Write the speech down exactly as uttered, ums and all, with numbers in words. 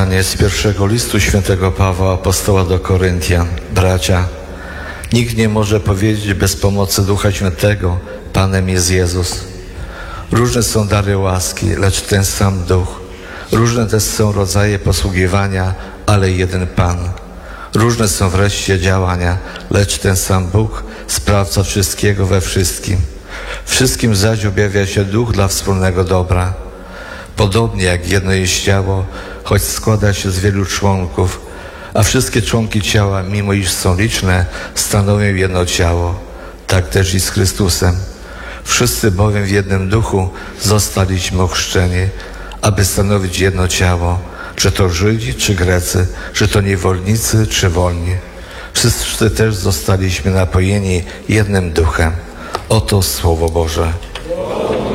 Czytanie z pierwszego listu świętego Pawła Apostoła do Koryntian. Bracia, nikt nie może powiedzieć bez pomocy Ducha Świętego, Panem jest Jezus. Różne są dary łaski, lecz ten sam Duch. Różne też są rodzaje posługiwania, ale jeden Pan. Różne są wreszcie działania, lecz ten sam Bóg, sprawca wszystkiego we wszystkim. Wszystkim zaś objawia się Duch dla wspólnego dobra. Podobnie jak jedno jest ciało, choć składa się z wielu członków, a wszystkie członki ciała, mimo iż są liczne, stanowią jedno ciało. Tak też i z Chrystusem. Wszyscy bowiem w jednym duchu zostaliśmy ochrzczeni, aby stanowić jedno ciało, czy to Żydzi, czy Grecy, czy to niewolnicy, czy wolni. Wszyscy też zostaliśmy napojeni jednym duchem. Oto Słowo Boże.